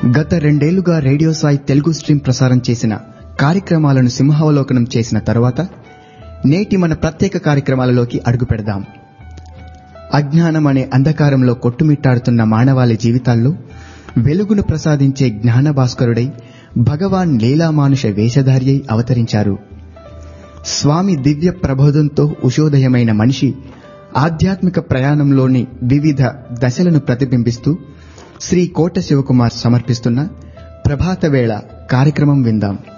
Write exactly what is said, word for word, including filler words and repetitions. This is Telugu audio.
గత రెండేళ్లుగా రేడియో సాయి తెలుగు స్ట్రీమ్ ప్రసారం చేసిన కార్యక్రమాలను సింహావలోకనం చేసిన తరువాత నేటి మన ప్రత్యేక కార్యక్రమాలలోకి అడుగు పెడదాం. అజ్ఞానం అనే అంధకారంలో కొట్టుమిట్టాడుతున్న మానవాళి జీవితాల్లో వెలుగును ప్రసాదించే జ్ఞాన భాస్కరుడై భగవాన్ లీలామానుష వేషధారియై అవతరించారు. స్వామి దివ్య ప్రబోధంతో ఉషోదయమైన మనిషి ఆధ్యాత్మిక ప్రయాణంలోని వివిధ దశలను ప్రతిబింబిస్తూ శ్రీ కోట శివకుమార్ సమర్పిస్తున్న ప్రభాత వేళ కార్యక్రమం విందాం.